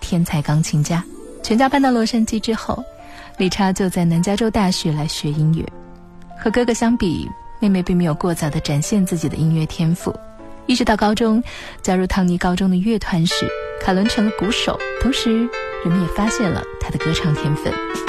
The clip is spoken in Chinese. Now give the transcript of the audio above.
天才钢琴家。全家搬到洛杉矶之后，理查就在南加州大学来学音乐。和哥哥相比，妹妹并没有过早地展现自己的音乐天赋。一直到高中加入汤尼高中的乐团时，凯伦成了鼓手，同时人们也发现了他的歌唱天分。